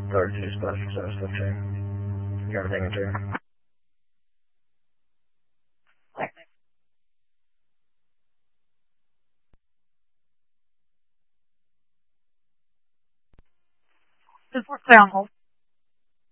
32 special service 15. You got everything in tune? Just we're clear on hold.